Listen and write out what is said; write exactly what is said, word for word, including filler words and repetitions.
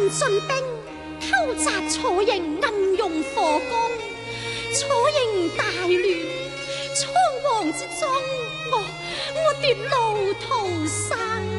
人進兵，偷襲楚營，暗用火攻，楚營大亂，倉皇之中，我我奪路逃生。